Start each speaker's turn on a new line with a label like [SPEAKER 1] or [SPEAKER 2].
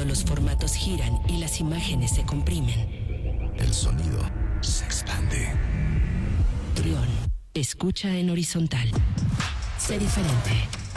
[SPEAKER 1] los formatos giran y las imágenes se comprimen,
[SPEAKER 2] el sonido se expande.
[SPEAKER 1] Trión, escucha en horizontal. Sé diferente.